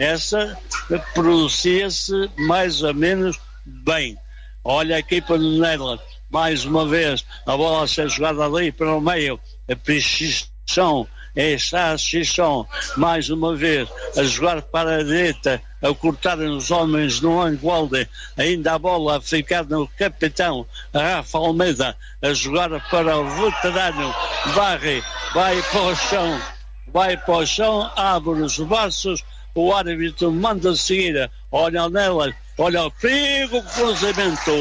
essa pronuncia-se mais ou menos bem. Olha a equipa do Netherlands, mais uma vez, a bola a ser jogada ali para o meio, a Pichichão, está Chichão, mais uma vez, a jogar para a direita, a cortarem os homens no Angualde, ainda a bola a ficar no capitão Rafa Almeida, a jogar para o veterano Barry, vai para o chão, abre os braços, o árbitro manda seguir, olha nela, olha o perigo, o cruzamento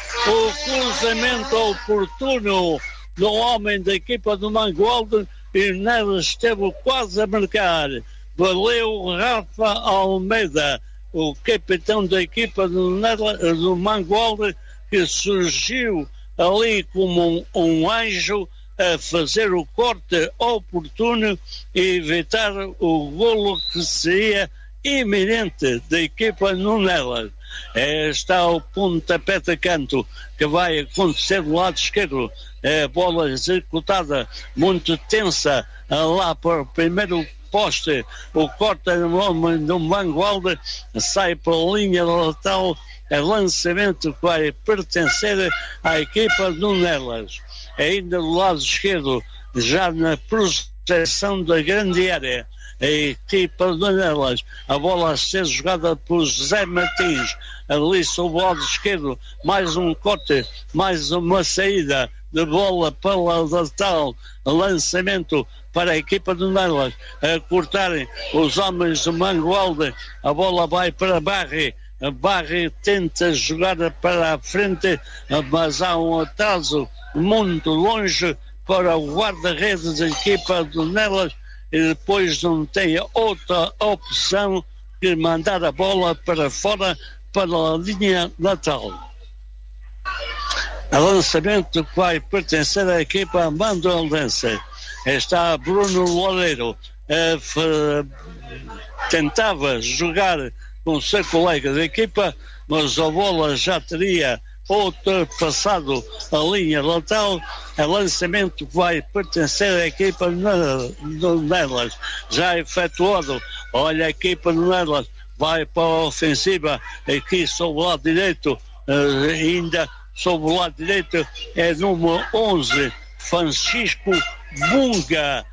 oportuno do homem da equipa do Mangualde, e nela esteve quase a marcar. Valeu Rafa Almeida, o capitão da equipa do Mangualde, que surgiu ali como um anjo a fazer o corte oportuno e evitar o golo que seria iminente da equipa Nunelas. Está o pontapé de canto que vai acontecer do lado esquerdo. A bola executada muito tensa lá para o primeiro poste. O corte do Mangualde sai para a linha lateral. É lançamento que vai pertencer à equipa Nunelas. Ainda do lado esquerdo, já na projeção da grande área, a equipa de Nunelas, a bola a ser jogada por José Martins, ali sob o lado esquerdo, mais um corte, mais uma saída de bola para o lateral, lançamento para a equipa de Nunelas, a cortarem os homens do Mangualde, a bola vai para Barry. Barry tenta jogar para a frente, mas há um atraso muito longe para o guarda-redes da equipa do Nelas, e depois não tem outra opção que mandar a bola para fora, para a linha lateral. O lançamento que vai pertencer à equipa mandolense. Está Bruno Loureiro, tentava jogar com o seu colega da equipa, mas a bola já teria ultrapassado a linha lateral. É lançamento que vai pertencer à equipa do Nelas, já efetuado. Olha a equipa do Nelas, vai para a ofensiva, aqui sob o lado direito, ainda sob o lado direito é número 11, Francisco Bunga,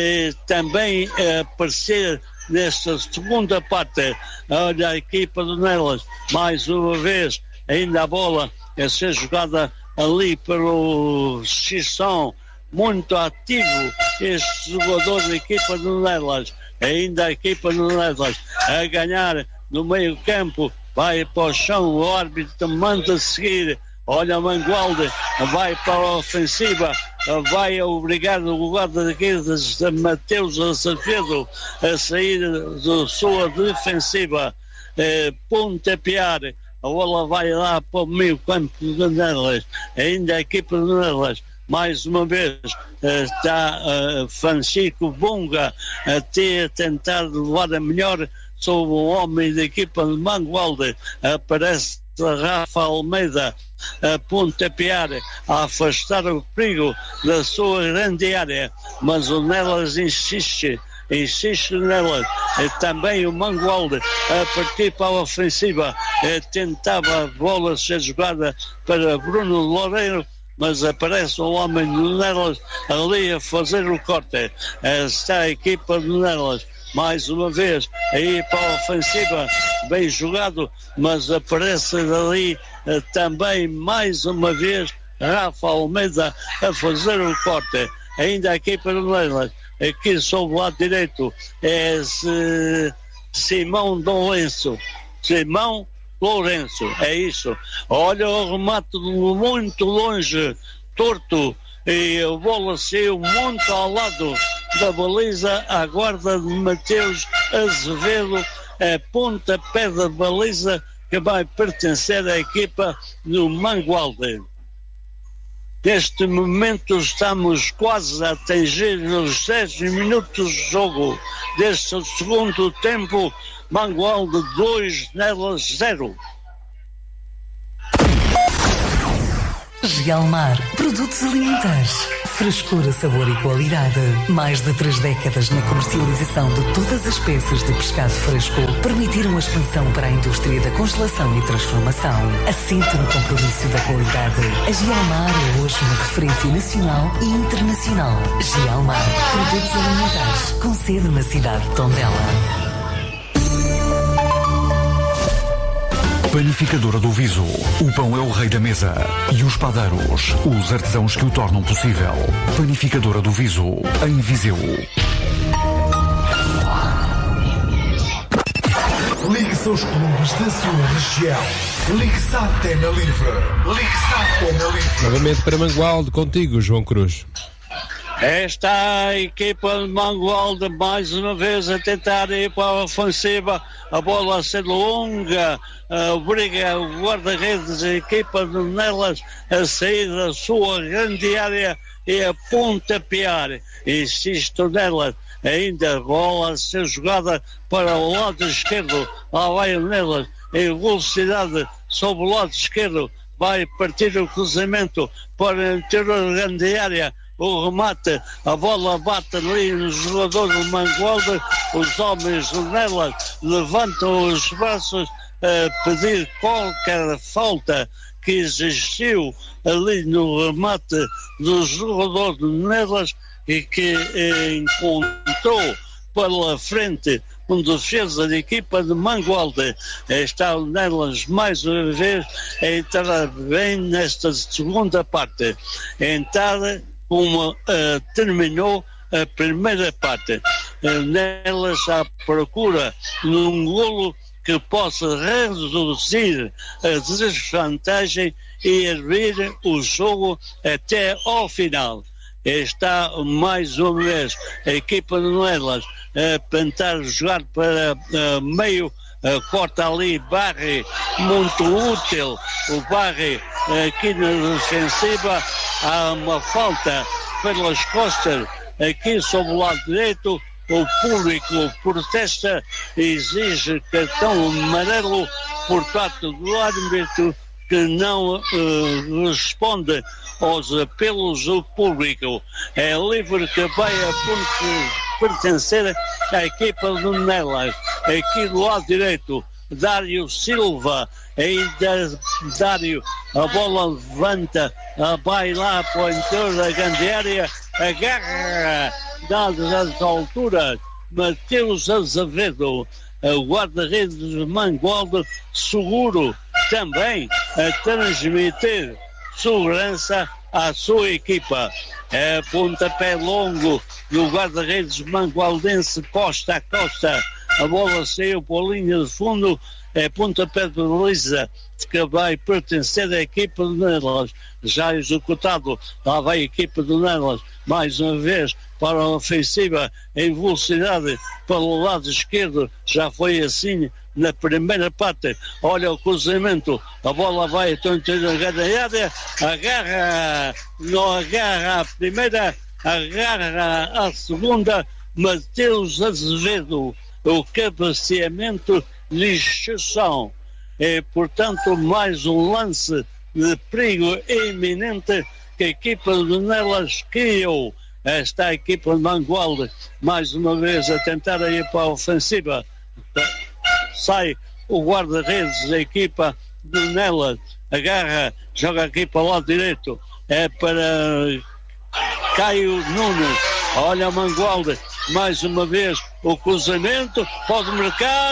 também aparecer nesta segunda parte. Olha a equipa do Nelas, mais uma vez, ainda a bola a ser jogada ali para o Xissão, muito ativo este jogador da equipa do Nelas, ainda a equipa do Nelas a ganhar no meio campo, vai para o chão, o árbitro manda seguir. Olha, Mangualde vai para a ofensiva, vai obrigar o guarda-redes de Mateus Azevedo a sair da sua defensiva, pontapear. A bola vai lá para o meio campo de Nelas, ainda a equipa de Nelas, mais uma vez está Francisco Bunga a tentar levar a melhor sobre o homem da equipa de Mangualde. Aparece Rafa Almeida a pontapear, a afastar o perigo da sua grande área, mas o Nelas insiste nelas. Também o Mangualde a partir para a ofensiva, tentava a bola ser jogada para Bruno Loureiro, mas aparece o homem do Nelas ali a fazer o corte. Está a equipa do Nelas mais uma vez aí para a ofensiva, bem jogado, mas aparece ali também mais uma vez Rafa Almeida a fazer o corte. Ainda a equipa do Nelas, aqui sob o lado direito é Simão Lourenço, é isso. Olha o remate muito longe, torto, e a bola saiu muito ao lado da baliza, à guarda de Mateus Azevedo, a pontapé da baliza que vai pertencer à equipa do Mangualde. Neste momento estamos quase a atingir os 10 minutos de jogo deste segundo tempo. Mangualde 2, Nelas 0. Gelmar, produtos alimentares. Frescura, sabor e qualidade. Mais de 3 décadas na comercialização de todas as espécies de pescado fresco permitiram a expansão para a indústria da congelação e transformação. Assente no compromisso da qualidade. A Gialmar é hoje uma referência nacional e internacional. Gialmar, produtos alimentares, com sede na cidade de Tondela. Panificadora do Viso. O pão é o rei da mesa. E os padeiros, os artesãos que o tornam possível. Panificadora do Viso, em Viseu. Ligue-se aos clubes da sua região. Ligue-se à Antena Livre. Ligue-se à Antena Livre. Novamente para Mangualde, contigo, João Cruz. Esta a equipa de Mangualde mais uma vez a tentar ir para a ofensiva, a bola a ser longa, obriga o guarda-redes, a equipa de Nelas a sair da sua grande área e a pontapear. Insiste Nelas, ainda a bola a ser jogada para o lado esquerdo, lá vai o Nelas em velocidade sobre o lado esquerdo, vai partir o cruzamento para a interior da grande área. O remate, a bola bate ali no jogador do Mangualde, os homens nela levantam os braços a pedir qualquer falta que existiu ali no remate do jogador de Nelas e que encontrou pela frente um defesa da equipa de Mangualde. Está o Nelas mais uma vez a entrar bem nesta segunda parte. Entrar como terminou a primeira parte. Nelas à procura num golo que possa reduzir a desvantagem e abrir o jogo até ao final. Está mais uma vez a equipa de Nelas a tentar jogar para meio, corta ali Barre, muito útil o Barre aqui na defensiva. Há uma falta pelas costas aqui sobre o lado direito. O público protesta, exige cartão amarelo por parte do árbitro que não responde aos apelos do público. É livre que vai a pertencer à equipa do Nelas. Aqui do lado direito, Dário Silva, ainda Dário, a bola levanta, vai lá para o interior da grande área, agarra, dadas as alturas, Mateus Azevedo, o guarda-redes de Mangualde, seguro também a transmitir segurança à sua equipa. É pontapé longo do guarda-redes mangualdense costa a costa. A bola saiu para a linha de fundo, é pontapé de baliza que vai pertencer à equipa de Nelas. Já executado, lá vai a equipa de Nelas, mais uma vez para a ofensiva em velocidade pelo lado esquerdo. Já foi assim na primeira parte. Olha o cruzamento, a bola vai então na grande área, agarra, não agarra a primeira, agarra a segunda, Mateus Azevedo, o cabeceamento de exceção. É, portanto, mais um lance de perigo iminente que a equipa de Nelas criou. Esta equipa de Mangualde, mais uma vez a tentar ir para a ofensiva. Sai o guarda-redes da equipa de Nelas, agarra, joga aqui para o lado direito, é para Caio Nunes. Olha o Mangualde, mais uma vez o cruzamento, pode marcar,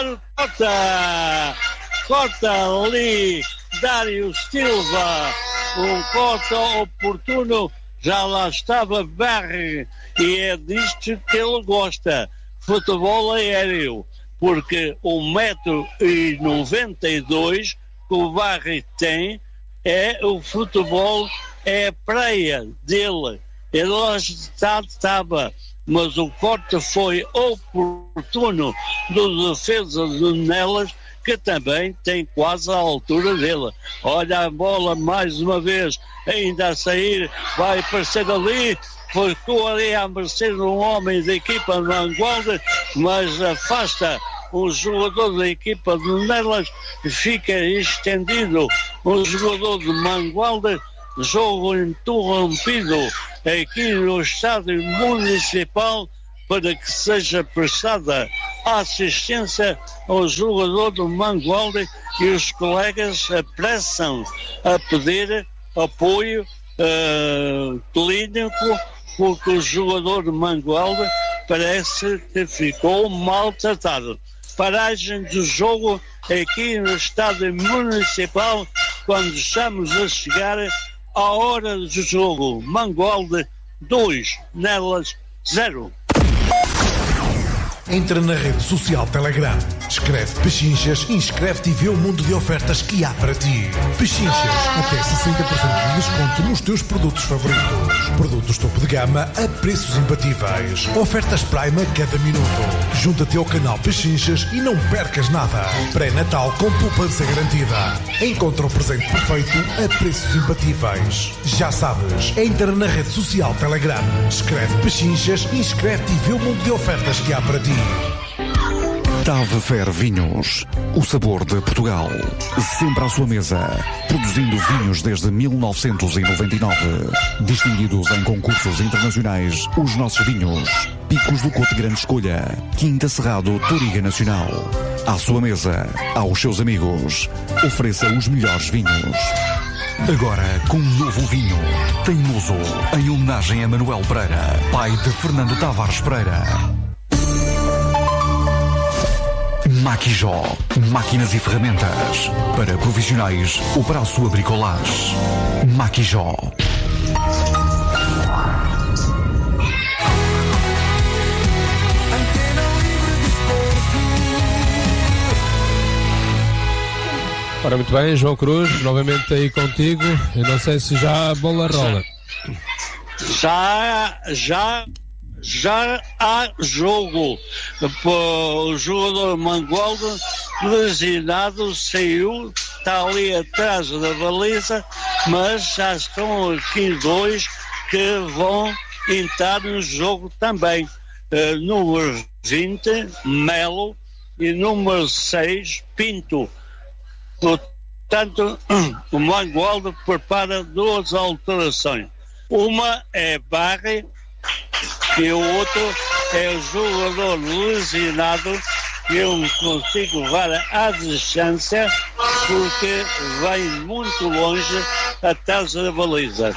corta ali Dário Silva, um corte oportuno, já lá estava Barre, e é disto que ele gosta, futebol aéreo, porque 1,92 m que o Barre tem, é o futebol, é a praia dele. Ele lá estava, mas o corte foi oportuno do defesa de Nelas, que também tem quase a altura dele. Olha a bola mais uma vez, ainda a sair, vai aparecer ali, ficou ali a mercê de um homem da equipa de Mangualde, mas afasta o jogador da equipa de Nelas, fica estendido o jogador de Mangualde, jogo interrompido aqui no estádio municipal para que seja prestada assistência ao jogador do Mangualde, e os colegas apressam a pedir apoio clínico, porque o jogador do Mangualde parece que ficou maltratado. Paragem do jogo aqui no estádio municipal quando estamos a chegar à hora do jogo. Mangualde 2, Nelas 0. Entra na rede social Telegram, escreve Pechinchas e inscreve-te e vê o mundo de ofertas que há para ti. Pechinchas, até 60% de desconto nos teus produtos favoritos. Produtos topo de gama a preços imbatíveis. Ofertas Prime a cada minuto. Junta-te ao canal Pechinchas e não percas nada. Pré-Natal com poupança garantida. Encontra o presente perfeito a preços imbatíveis. Já sabes, entra na rede social Telegram, escreve Pechinchas e inscreve-te e vê o mundo de ofertas que há para ti. Tave Fer Vinhos, o sabor de Portugal, sempre à sua mesa, produzindo vinhos desde 1999, distinguidos em concursos internacionais, os nossos vinhos, Picos do Cote Grande Escolha, Quinta Cerrado Toriga Nacional, à sua mesa, aos seus amigos, ofereça os melhores vinhos. Agora com um novo vinho, Teimoso, em homenagem a Manuel Pereira, pai de Fernando Tavares Pereira. Maquijó, máquinas e ferramentas para profissionais ou para a sua bricolage. Maquijó. Ora, muito bem, João Cruz, novamente aí contigo. Eu não sei se já a bola rola. Já há jogo. O jogador Mangualde lesionado saiu, está ali atrás da baliza, mas já estão aqui dois que vão entrar no jogo também. Número 20, Melo, e número 6, Pinto. Portanto, o Mangualde prepara duas alterações. Uma é Barre e o outro é o jogador lesionado, que eu não consigo levar à distância porque vem muito longe atrás da baliza.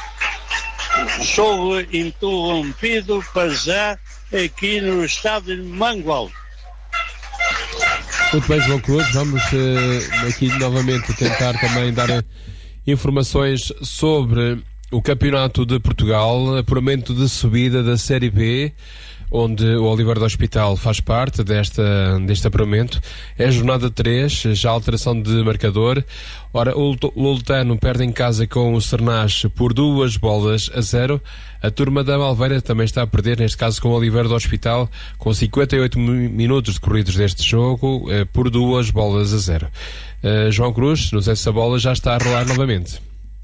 Jogo interrompido para já aqui no estádio de Mangualde. Muito bem, João Cruz, vamos aqui novamente tentar também dar informações sobre o Campeonato de Portugal, apuramento de subida da Série B, onde o Oliveira do Hospital faz parte deste apuramento. É a jornada 3, já alteração de marcador. Ora, o Loltano perde em casa com o Cernache por 2-0. A turma da Malveira também está a perder, neste caso com o Oliveira do Hospital, com 58 minutos decorridos deste jogo, por 2-0. João Cruz, não sei se a bola já está a rolar novamente.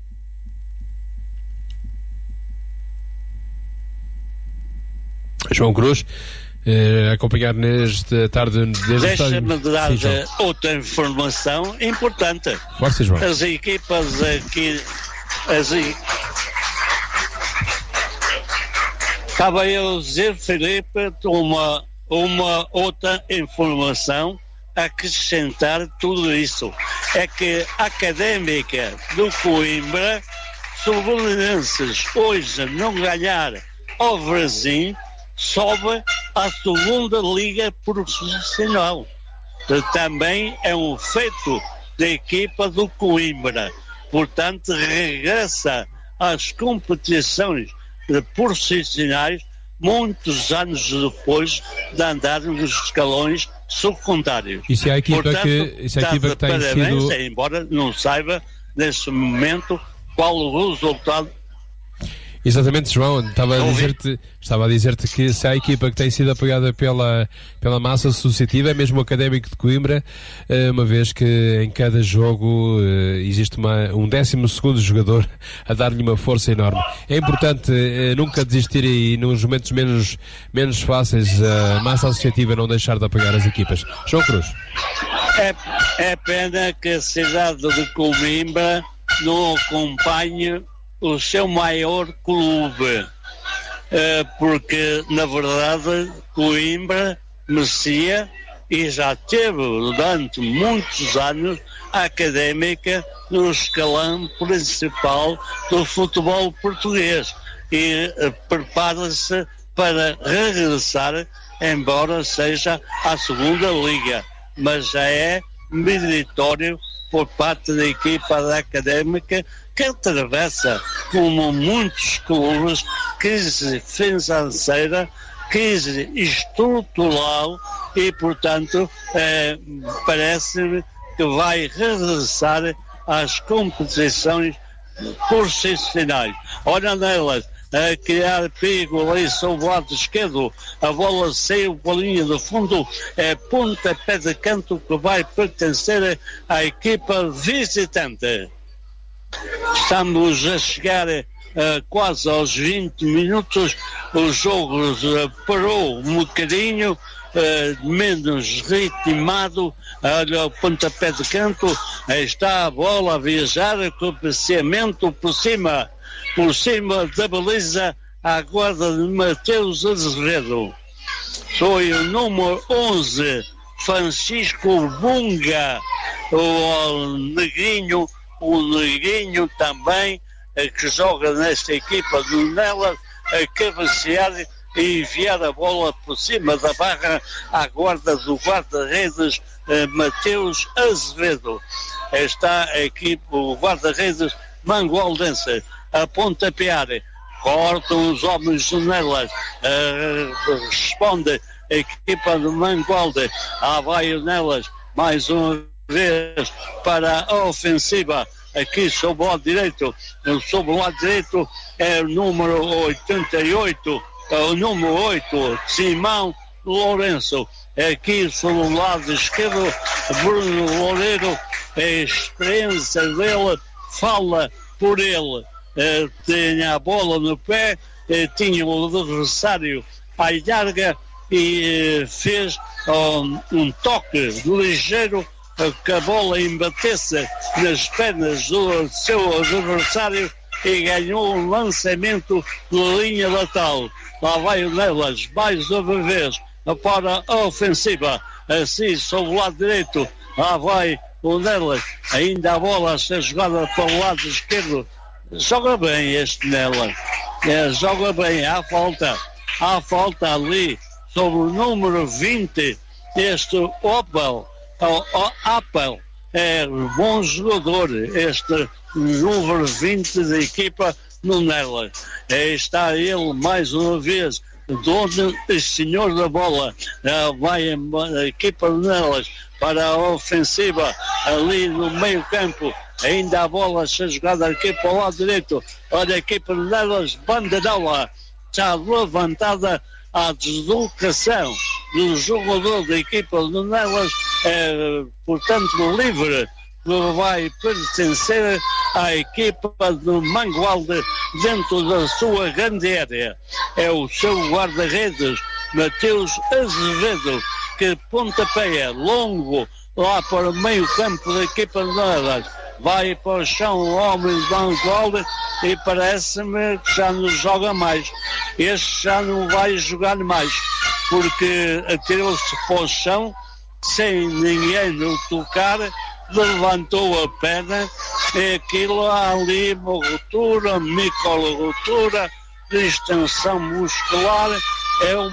João Cruz, acompanhar nesta tarde desde Deixa-me dar outra informação importante. Força, João. As equipas aqui, estava eu a dizer, Filipe, uma outra informação a acrescentar tudo isso. É que a Académica do Coimbra, se o Belenenses hoje não ganhar ao Brasil, sobe à segunda liga profissional. Também é um feito da equipa do Coimbra. Portanto, regressa às competições profissionais muitos anos depois de andar nos escalões secundários. Isso é a equipa. Portanto, que tem parabéns, sido... embora não saiba nesse momento qual o resultado. Exatamente, João, estava a dizer-te que se há a equipa que tem sido apoiada pela massa associativa é mesmo o Académico de Coimbra, uma vez que em cada jogo existe um 12º jogador a dar-lhe uma força enorme. É importante nunca desistir e nos momentos menos fáceis a massa associativa não deixar de apoiar as equipas. João Cruz. É pena que a cidade de Coimbra não acompanhe o seu maior clube, porque na verdade Coimbra merecia e já teve durante muitos anos a Académica no escalão principal do futebol português e prepara-se para regressar, embora seja à segunda liga, mas já é meritório por parte da equipa da Académica, que atravessa, como muitos clubes, crise financeira, crise estrutural e, portanto, parece-me que vai regressar às competições profissionais. Olha nelas, a criar perigo ali sobre o lado esquerdo, a bola saiu para a linha de fundo, é pontapé de canto que vai pertencer à equipa visitante. Estamos a chegar quase aos 20 minutos, o jogo parou um bocadinho, menos ritmado. Olha o pontapé de canto, está a bola a viajar, cabeceamento por cima da baliza, à guarda de Mateus Azevedo. Foi o número 11, Francisco Bunga, o negrinho também, que joga nesta equipa do Nelas, a cabecear e enviar a bola por cima da barra à guarda do guarda-redes Mateus Azevedo. Está a equipa, o guarda-redes Mangualdense, a pontapear, cortam os homens do Nelas, responde a equipa do Mangualde, vai o Nelas mais uma vez para a ofensiva, aqui sob o lado direito, é o número 88, o número 8, Simão Lourenço. Aqui sobre o lado esquerdo, Bruno Loureiro, a experiência dele fala por ele. Tinha a bola no pé, tinha o adversário à larga e fez um toque ligeiro, que a bola embatesse nas pernas do seu adversário e ganhou um lançamento de linha lateral. Lá vai o Nelas, mais uma vez, para a ofensiva, assim sobre o lado direito, lá vai o Nelas, ainda a bola a ser jogada para o lado esquerdo. Joga bem este Nelas, joga bem, há falta ali sobre o número 20, este Apple é um bom jogador, este número 20 da equipa no Nelas. Está ele mais uma vez, dono e senhor da bola, vai a equipa do Nelas para a ofensiva, ali no meio campo, ainda a bola a ser jogada aqui para o lado direito. Olha a equipa do Nelas, banderola, está levantada a deslocação do jogador da equipa do Nelas, portanto livre, que vai pertencer à equipa do Mangualde dentro da sua grande área. É o seu guarda-redes, Mateus Azevedo, que pontapeia longo lá para o meio campo da equipa de Nelas. Vai para o chão o homem de Mangualde e parece-me que já não joga mais. Este já não vai jogar mais, porque atirou-se para o chão sem ninguém o tocar, levantou a perna e aquilo há ali uma ruptura, micro-ruptura de extensão muscular. É um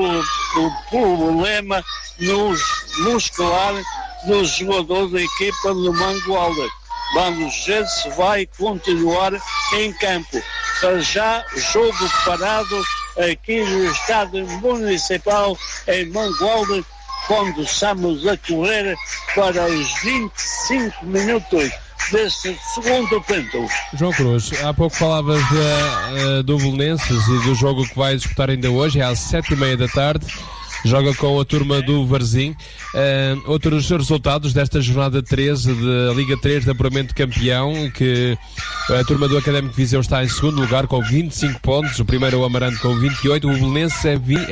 problema muscular do jogador da equipa do Mangualde. Vamos ver se vai continuar em campo. Para já, jogo parado aqui no estádio municipal em Mangualde, quando estamos a correr para os 25 minutos deste segundo tempo. João Cruz, há pouco falavas do Belenenses e do jogo que vai disputar ainda hoje, é às 7h30 da tarde. Joga com a turma do Varzim. Outros resultados desta jornada 13 da Liga 3 de apuramento campeão, que a turma do Académico Viseu está em segundo lugar com 25 pontos, o primeiro é o Amarante com 28, o Belenenses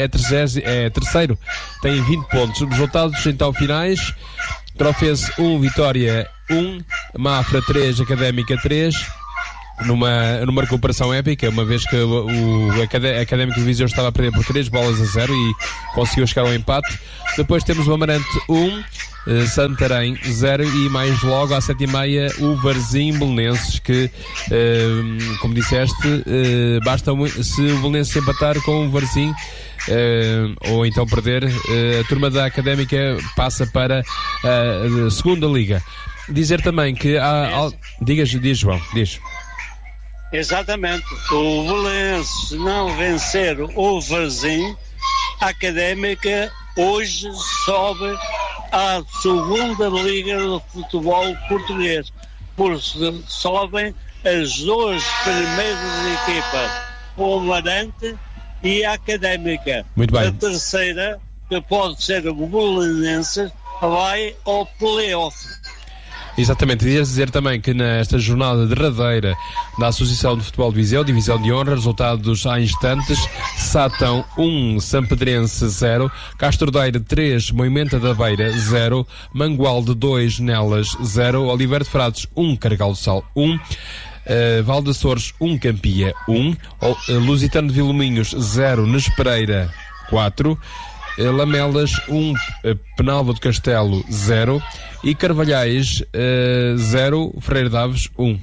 é terceiro, tem 20 pontos. Os resultados então finais: Trofense 1, Vitória 1, Mafra 3, Académica 3, numa recuperação épica, uma vez que o Académico de Viseu estava a perder por 3-0 e conseguiu chegar ao empate. Depois temos o Amarante 1, Santarém 0 e mais logo às 7h30 o Varzim Belenenses, que, como disseste, basta se o Belenenses empatar com o Varzim ou então perder, a turma da Académica passa para a segunda liga. Dizer também que há... Diz, João, diz. Exatamente. O Belenenses não vencer o Varzim, a Académica hoje sobe à segunda liga do futebol português, porque sobem as duas primeiras equipas, o Amarante e a Académica. Muito bem. A terceira, que pode ser o Belenenses, vai ao play-off. Exatamente, devias dizer também que nesta jornada derradeira da Associação de Futebol de Viseu, Divisão de Honra, resultados há instantes: Sátão 1, Sampedrense 0, Castordeiro 3, Moimenta da Beira 0, Mangualde 2, Nelas 0, Oliveira de Frades 1, Carregal do Sal 1, Val de Açores 1, Campia 1, Lusitano de Vilominhos 0, Nespereira 4, Lamelas 1, Penalva do Castelo 0 e Carvalhais 0, Freire de Aves 1.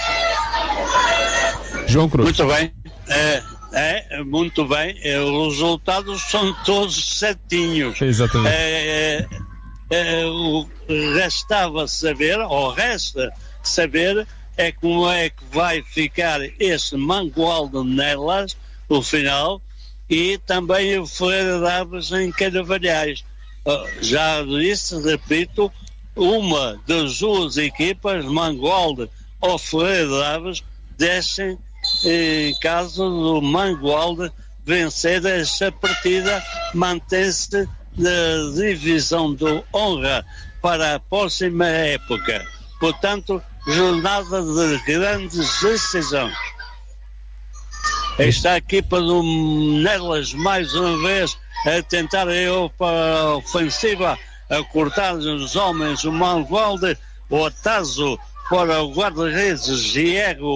João Cruz. Muito bem. Muito bem. Os resultados são todos certinhos. Exatamente. O restava saber, ou resta saber, é como é que vai ficar esse Mangualde Nelas, o final, e também o Freire de Aves em Carvalhais. Já disse, repito, uma das duas equipas, Mangualde ou Freire de Aves, descem em caso do Mangualde vencer esta partida, mantém-se na divisão de honra para a próxima época. Portanto, jornada de grandes decisões. Esta equipa do Nelas, mais uma vez, a tentar ir para a ofensiva, a cortar os homens, o Mangualde, o Atazo para o guarda-redes, Diego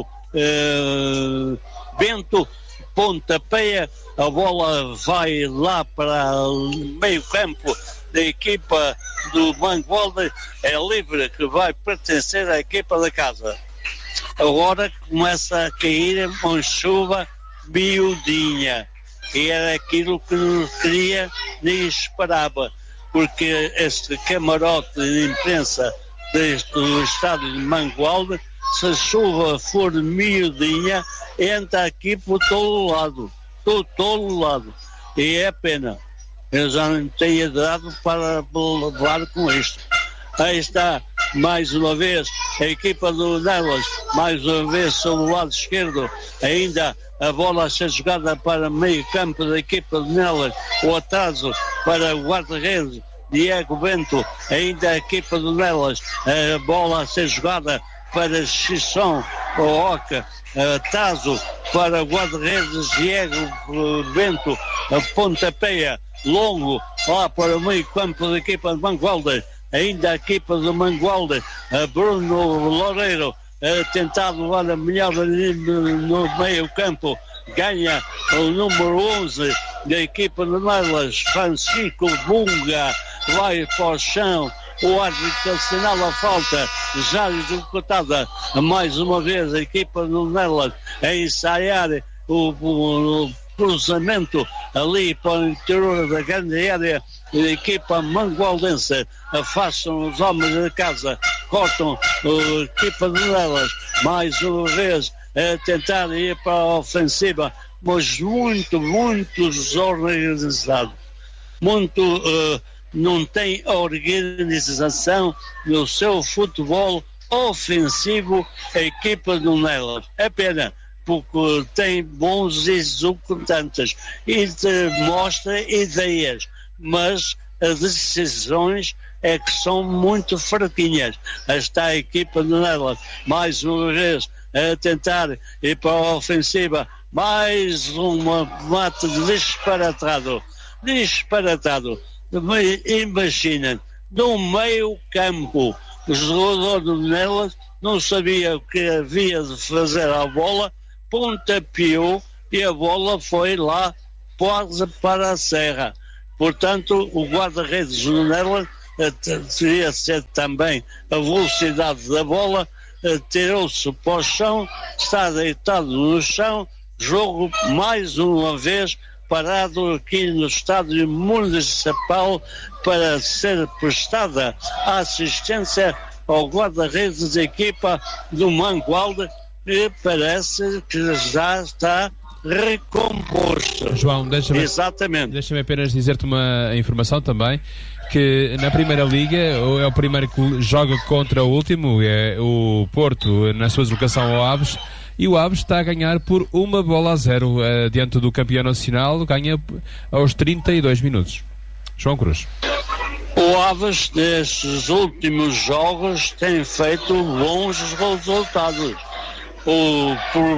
Bento, pontapeia, a bola vai lá para o meio campo da equipa do Mangualde, é livre, que vai pertencer à equipa da casa. Agora começa a cair uma chuva miudinha, e era aquilo que não queria nem esperava, porque este camarote de imprensa do estádio de Mangualde, se a chuva for miudinha, entra aqui por todo lado, e é pena. Eu já não tenho dado para levar com isto. Aí está, mais uma vez, a equipa do Nelas, mais uma vez sobre o lado esquerdo, ainda a bola a ser jogada para meio campo da equipa do Nelas, o atraso para o guarda-redes, Diego Bento, ainda a equipa do Nelas, a bola a ser jogada para Xisson, o Oca, atraso para o guarda-redes, Diego Bento, a pontapeia, longo, lá para o meio campo da equipa de Mangualde, ainda a equipa do Mangualde, a Bruno Loureiro, tentado levar a melhor no meio campo, ganha o número 11 da equipa de Nelas, Francisco Bunga, vai para o chão, o árbitro assinala a falta, já executada mais uma vez a equipa de Nelas a ensaiar o cruzamento ali para o interior da grande área. A equipa mangualdense afastam os homens da casa, cortam a equipa de Nelas mais uma vez a tentar ir para a ofensiva, mas muito desorganizado, não tem organização no seu futebol ofensivo a equipa do Nelas. É pena, porque tem bons executantes e mostra ideias, mas as decisões é que são muito fraquinhas. Está a equipa de Nelas mais uma vez a tentar ir para a ofensiva, mais uma mata disparatado. Imagina, no meio campo, o jogador do Nelas não sabia o que havia de fazer à bola, pontapeou e a bola foi lá quase para a serra. Portanto, o guarda-redes do Netherlands teria ser também a velocidade da bola, tirou-se para o chão, está deitado no chão, jogo mais uma vez parado aqui no estádio municipal para ser prestada a assistência ao guarda-redes da equipa do Mangualde, e parece que já está recomposto. João, deixa-me apenas dizer-te uma informação também, que na Primeira Liga é o primeiro que joga contra o último, é o Porto, na sua deslocação ao Aves, e o Aves está a ganhar por 1-0 diante do campeão nacional, ganha aos 32 minutos. João Cruz. O Aves, nestes últimos jogos, tem feito bons resultados. O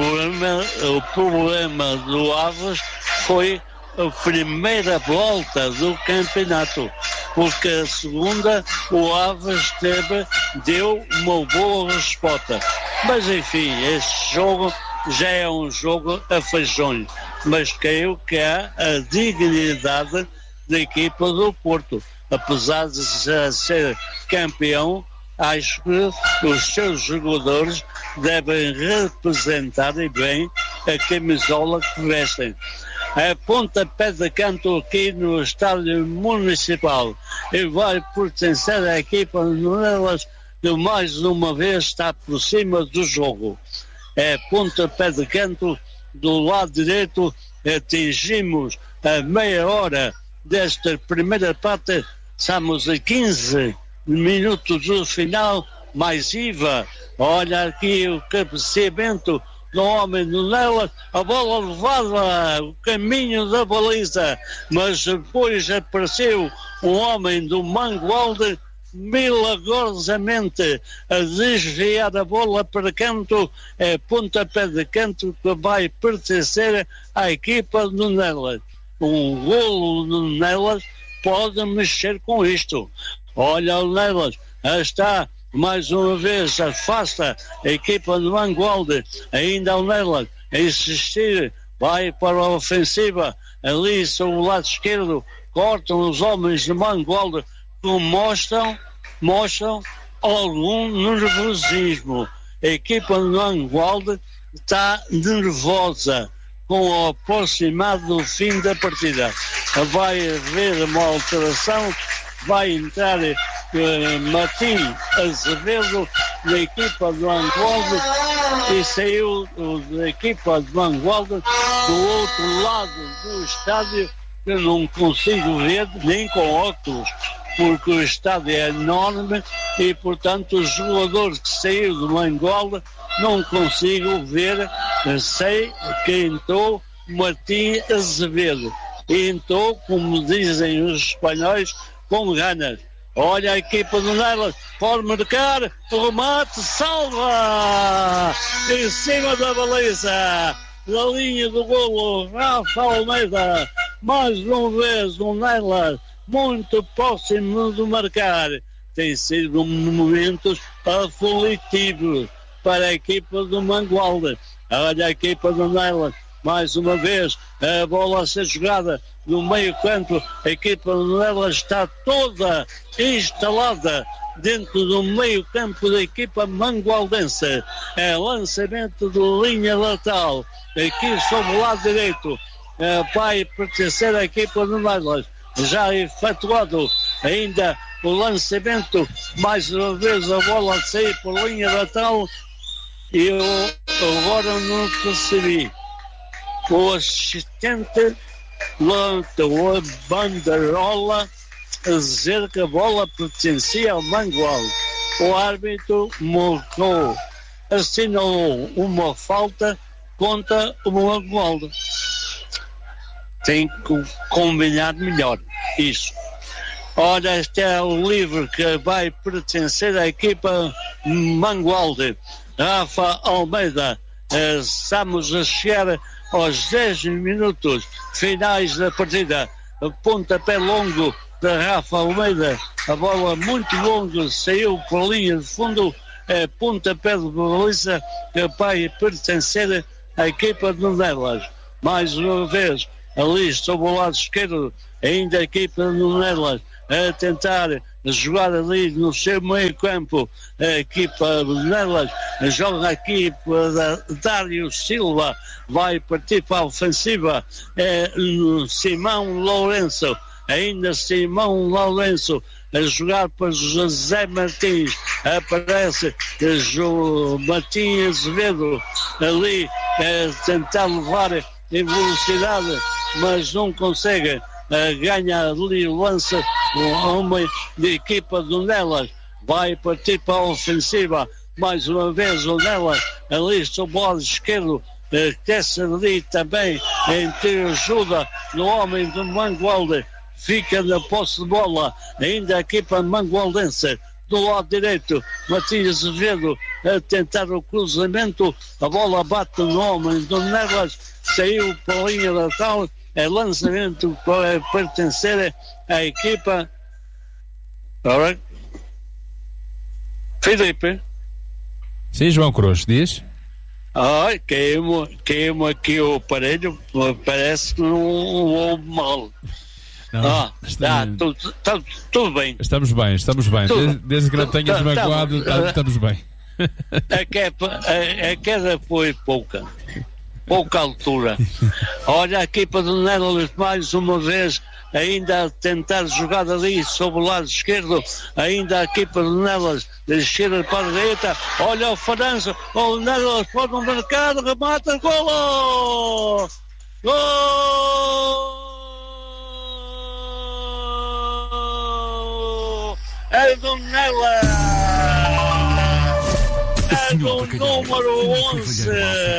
problema do Aves foi a primeira volta do campeonato, porque a segunda o Aves deu uma boa resposta. Mas enfim, este jogo já é um jogo a feijões, mas creio que há a dignidade da equipa do Porto. Apesar de já ser campeão, acho que os seus jogadores devem representar bem a camisola que vestem. A pontapé de canto aqui no estádio municipal e vai pertencer à equipa do Nelas, que mais uma vez está por cima do jogo. É pontapé de canto do lado direito, atingimos a meia hora desta primeira parte, estamos a 15 minutos do final, mais IVA. Olha aqui o cabeceamento do homem do Nelas, a bola levava o caminho da baliza, mas depois apareceu um homem do Mangualde milagrosamente a desviar a bola para canto, pontapé de canto que vai pertencer à equipa do Nelas. Um golo do Nelas pode mexer com isto. Olha o Nelas, está mais uma vez, afasta a equipa do Mangualde, ainda o Nelas a insistir, vai para a ofensiva, ali sobre o lado esquerdo, cortam os homens do Mangualde, que mostram algum nervosismo. A equipa do Mangualde está nervosa com o aproximado do fim da partida. Vai haver uma alteração, vai entrar Martim Azevedo da equipa do Mangualde e saiu da equipa do Mangualde do outro lado do estádio, que eu não consigo ver nem com óculos, porque o estádio é enorme e, portanto, o jogador que saiu do Mangualde não consigo ver. Sei que entrou Martim Azevedo e entrou, como dizem os espanhóis, com ganas. Olha a equipa do Nelas, pode marcar, remate, salva! Em cima da baliza, da linha do golo, Rafa Almeida, mais uma vez o Nelas, muito próximo de marcar. Tem sido momentos aflitivos para a equipa do Mangualde. Olha a equipa do Nelas, mais uma vez, a bola a ser jogada no meio campo, a equipa do Nelas está toda instalada dentro do meio campo da equipa mangualdense. É lançamento de linha lateral, aqui sobre o lado direito, vai pertencer à equipa do Nelas. Já efetuado ainda o lançamento, mais uma vez a bola a sair por linha lateral, e eu agora não percebi. O assistente levantou a banderola a dizer que a bola pertencia ao Mangualde. O árbitro marcou, assinou uma falta contra o Mangualde. Tem que combinar melhor isso. Ora, este é o livro que vai pertencer à equipa Mangualde. Rafa Almeida, estamos a chegar aos 10 minutos finais da partida. Pontapé longo de Rafa Almeida, a bola muito longa, saiu para a linha de fundo pontapé de baliza que vai pertencer à equipa de Nelas. Mais uma vez, ali sobre o lado esquerdo, ainda a equipa de Nelas a tentar jogar ali no seu meio campo. A equipa de Nelas joga aqui para Dário Silva, vai partir para a ofensiva. Simão Lourenço, ainda Simão Lourenço a jogar para José Martins, aparece Martins Azevedo ali a tentar levar em velocidade, mas não consegue. Ganha ali o lance, o homem de equipa do Nelas vai partir para a ofensiva. Mais uma vez o Nelas ali sobre o lado esquerdo, quer-se ali também em ter ajuda no homem do Mangualde, fica na posse de bola, ainda a equipa mangualdense. Do lado direito, Matias Azevedo a tentar o cruzamento, a bola bate no homem do Nelas, saiu para a linha da tal. É lançamento para pertencer à equipa. Alright. Filipe. Sim, João Cruz, diz. Caiu aqui o aparelho, parece que não houve mal. Não, tudo bem. Estamos bem. Desde que não tenhas magoado, estamos bem. A queda foi pouca altura. Olha a equipa do Nelas mais uma vez ainda a tentar jogar ali sobre o lado esquerdo, ainda a equipa do Nelas de esquerda para a direita. Olha o Farança, o Nelas pode no mercado, remata, golo! Gol! É do Nelas! É do número 11!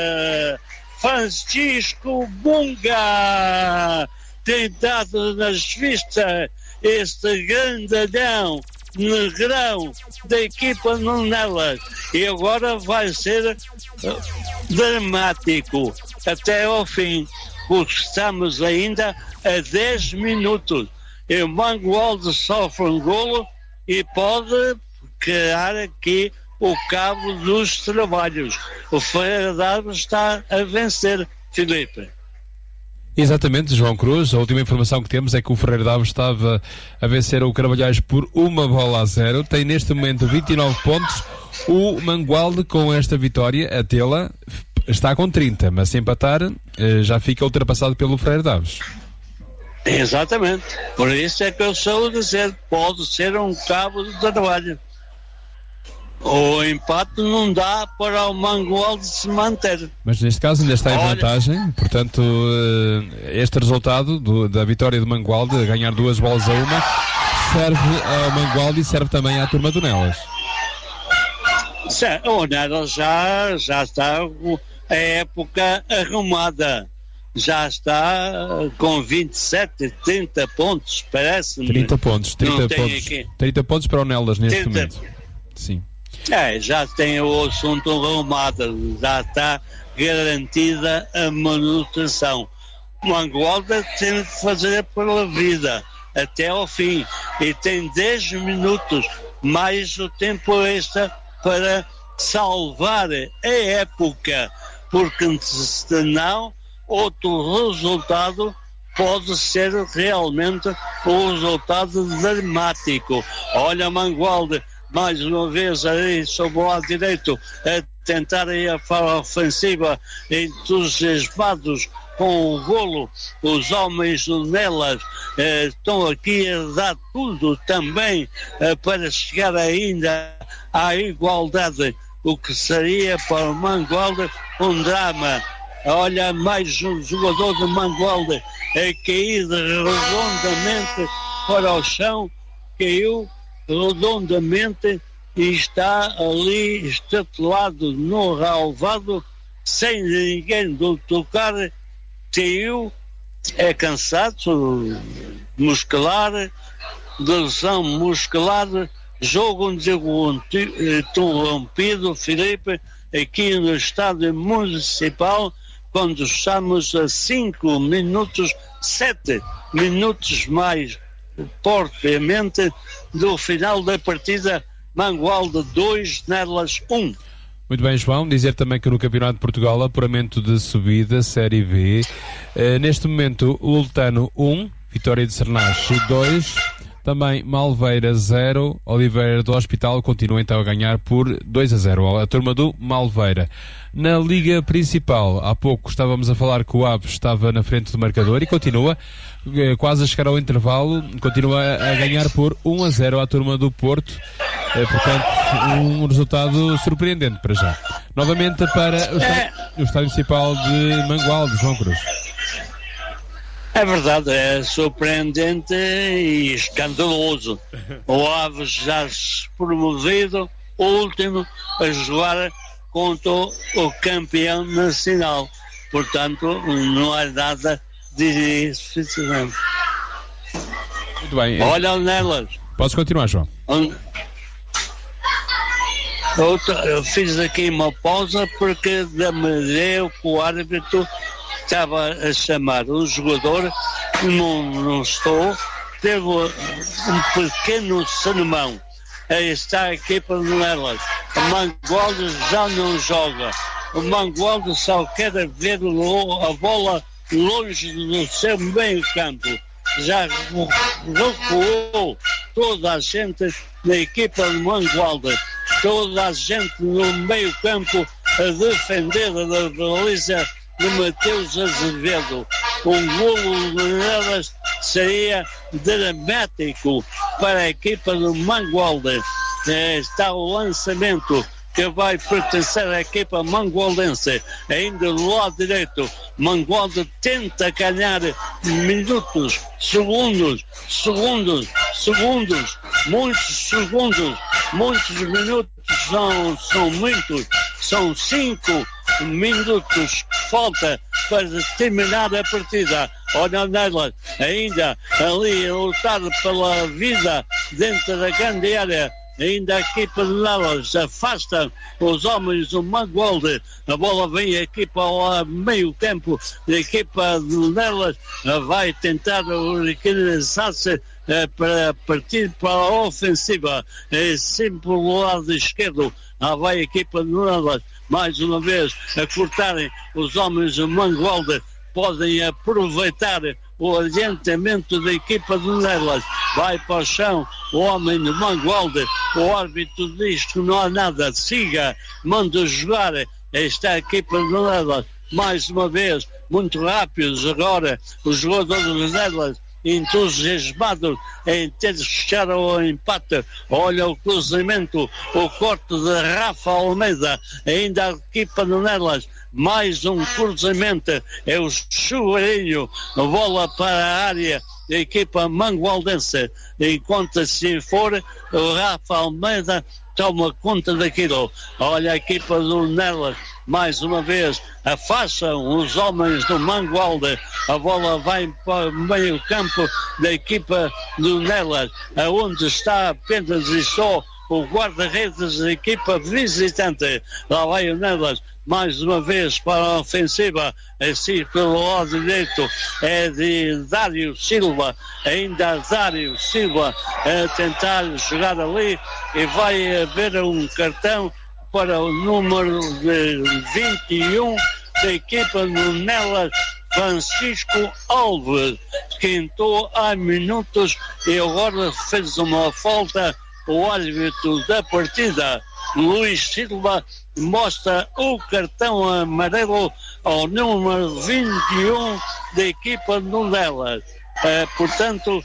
Francisco Bunga tem dado nas vistas este grandalhão negrão da equipa do Nelas, e agora vai ser dramático até ao fim, porque estamos ainda a 10 minutos e o Mangualde sofre um golo e pode criar aqui o cabo dos trabalhos. O Ferreira Daves está a vencer, Filipe. Exatamente, João Cruz. A última informação que temos é que o Ferreira Daves estava a vencer o Carvalhais por 1-0. Tem neste momento 29 pontos. O Mangualde, com esta vitória, a tê-la, está com 30, mas se empatar já fica ultrapassado pelo Ferreira Daves. Exatamente. Por isso é que eu estou a dizer, pode ser um cabo de trabalho. O empate não dá para o Mangualde se manter. Mas neste caso ainda está em vantagem, portanto este resultado da vitória do Mangualde, a ganhar 2 bolas a 1, serve ao Mangualde e serve também à turma do Nelas. O Nelas já está a época arrumada, já está com 27, 30 pontos, parece-me. 30 pontos 30 pontos para o Nelas neste momento. Sim. Já tem o assunto arrumado, já está garantida a manutenção. O Mangualde tem de fazer pela vida até ao fim e tem 10 minutos mais o tempo extra para salvar a época, porque senão outro resultado pode ser realmente um resultado dramático. Olha Mangualde mais uma vez aí sobre o lado direito a tentar ir para a ofensiva, entusiasmados com o golo. Os homens do Nelas estão aqui a dar tudo também para chegar ainda à igualdade, o que seria para o Mangualde um drama. Olha, mais um jogador do Mangualde a cair redondamente para o chão, caiu redondamente e está ali estatelado no relvado sem ninguém do tocar. Caiu, é cansaço muscular, lesão muscular, jogo interrompido, Filipe, aqui no estádio municipal, quando estamos a 5 minutos, 7 minutos mais propriamente do final da partida Mangualde 2, Nelas 1. Muito bem, João. Dizer também que no Campeonato de Portugal, apuramento de subida, Série B. Neste momento, Lutano 1, Vitória de Sernache 2, também Malveira 0, Oliveira do Hospital continua então a ganhar por 2-0, a turma do Malveira. Na Liga Principal, há pouco estávamos a falar que o Aves estava na frente do marcador e continua, quase a chegar ao intervalo, continua a ganhar por 1-0 à turma do Porto. Portanto, um resultado surpreendente para já. Novamente para o Estádio Municipal de Mangualde, João Cruz. É verdade, é surpreendente e escandaloso. O Aves já se promovido, o último a jogar contra o campeão nacional. Portanto, não há nada de suficiente. Muito bem. Olha nelas. Posso continuar, João? Eu fiz aqui uma pausa porque deu que o árbitro estava a chamar um jogador, não estou, teve um pequeno sermão. Aí está a equipa de Nelas. O Mangualde já não joga. O Mangualde só quer ver a bola longe do seu meio campo. Já recuou toda a gente da equipa de Mangualde. Toda a gente no meio campo a defender a baliza do Mateus Azevedo. Um golo de Nelas seria dramático para a equipa do Mangualde. Está o lançamento que vai pertencer à equipa mangualdense. Ainda do lado direito, Mangualde tenta ganhar minutos, segundos, muitos minutos, são muitos, são 5 minutos que falta para terminar a partida. Olha Nelas, ainda ali a lutar pela vida dentro da grande área. Ainda a equipa de Nelas afasta os homens do Mangualde. A bola vem aqui para o meio campo. A equipa de Nelas vai tentar organizar-se para partir para a ofensiva. É sempre do lado esquerdo. Vai a equipa de Nelas mais uma vez a cortarem os homens do Mangualde. Podem aproveitar o adiantamento da equipa de Nelas. Vai para o chão o homem de Mangualde. O árbitro diz que não há nada. Siga, manda jogar. Está a equipa de Nelas mais uma vez, muito rápidos agora. Os jogadores de Nelas entusiasmados em ter de chegar ao empate. Olha o cruzamento, o corte de Rafa Almeida. Ainda a equipa de Nelas, mais um cruzamento, é o Chuvarinho, a bola para a área da equipa mangualdense. Enquanto assim for, o Rafa Almeida toma conta daquilo. Olha a equipa do Nelas, mais uma vez, afastam os homens do Mangualde. A bola vai para o meio campo da equipa do Nelas, aonde está apenas e só o guarda-redes da equipa visitante. Lá vai o Nelas, mais uma vez para a ofensiva, assim pelo lado direito é de Dário Silva, ainda Dário Silva a tentar jogar ali, e vai haver um cartão para o número de 21 da equipa do Nelas, Francisco Alves, que entrou há minutos e agora fez uma falta. O árbitro da partida, Luís Silva, mostra o cartão amarelo ao número 21 da equipa do Nelas. Portanto,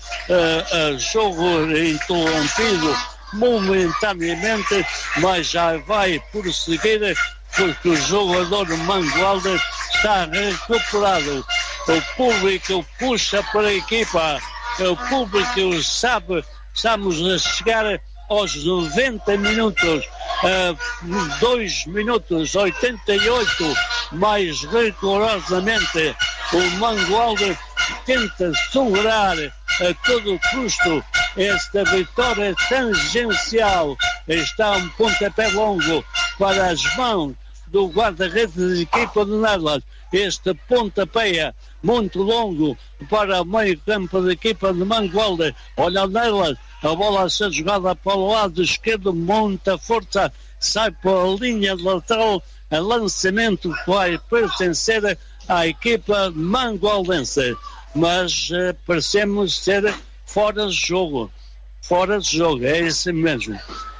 jogo interrompido momentaneamente, mas já vai prosseguir porque o jogador Mangualde está recuperado. O público puxa para a equipa, o público sabe, estamos a chegar aos 90 minutos, 2 minutos 88, mais rigorosamente o Mangualde tenta segurar a todo custo esta vitória tangencial. Está um pontapé longo para as mãos do guarda-redes da equipa de Nelas. Este pontapé muito longo para o meio campo da equipa de Mangualde. Olha Nelas a bola a ser jogada para o lado esquerdo, muita força, sai para a linha lateral, a lançamento que vai pertencer à equipa mangualdense, mas parecemos ser fora de jogo, é isso mesmo,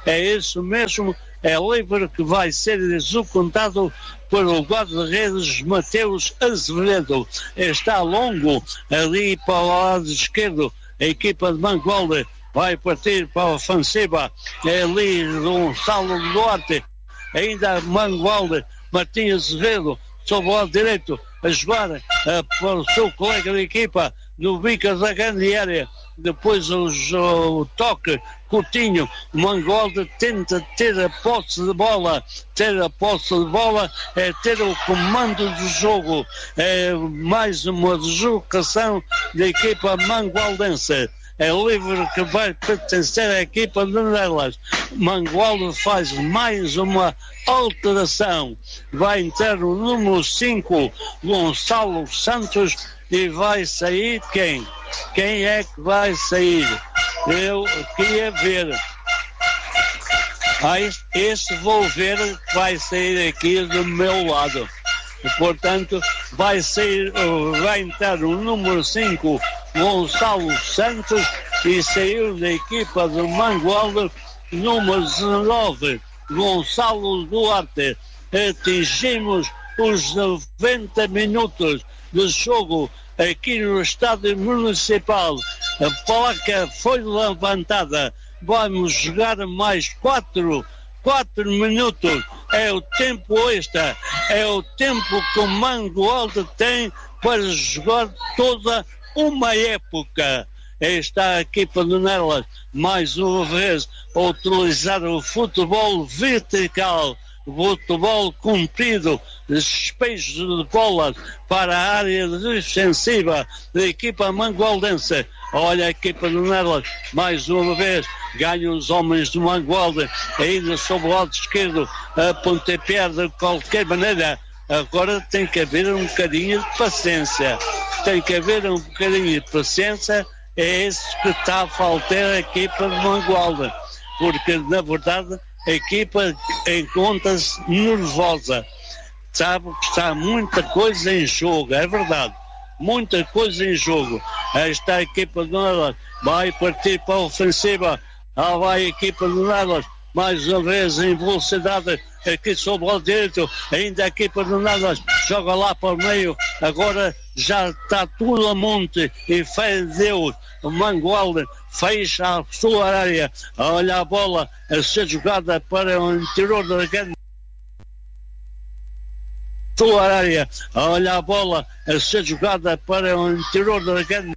é livre que vai ser executado pelo guarda-redes Mateus Azevedo. Está longo ali para o lado esquerdo, a equipa de Mangualde vai partir para a ofensiva, é ali Gonçalo Duarte, ainda Mangualde, Martins Azevedo, sobre o lado direito, a jogar para o seu colega de equipa, no bico da grande área, depois o toque, Coutinho, o Mangualde tenta ter a posse de bola, é ter o comando do jogo, é mais uma deslocação da equipa mangualdense. É livre que vai pertencer à equipa de Nelas. Mangualde faz mais uma alteração. Vai entrar o número 5, Gonçalo Santos, e vai sair quem? Quem é que vai sair? Eu queria ver. Esse vou ver que vai sair aqui do meu lado. Portanto, vai entrar o número 5, Gonçalo Santos, e saiu da equipa do Mangualde, número 19, Gonçalo Duarte. Atingimos os 90 minutos de jogo aqui no estádio municipal. A placa foi levantada. Vamos jogar mais 4 minutos. É o tempo extra. É o tempo que o Mangualde tem para jogar toda uma época. Está a equipa de Nelas mais uma vez a utilizar o futebol vertical, futebol comprido, despejos de bolas para a área defensiva da equipa mangualdense. Olha a equipa de Nelas, mais uma vez, ganha os homens do Mangualde, ainda sobre o lado esquerdo, a pontapé de qualquer maneira. Agora tem que haver um bocadinho de paciência. É isso que está a faltar a equipa de Mangualde, porque na verdade a equipa encontra-se nervosa, sabe que está muita coisa em jogo, é verdade, muita coisa em jogo. Esta equipa de Nelas vai partir para a ofensiva, vai a equipa de Nelas mais uma vez em velocidade aqui sobre o lado direito, ainda a equipa de Nelas joga lá para o meio, agora já está tudo a monte e fé de Deus, o Mangualde fecha a sua área, olha a bola a ser jogada para o interior da grande sua área, olha a bola a ser jogada para o interior da grande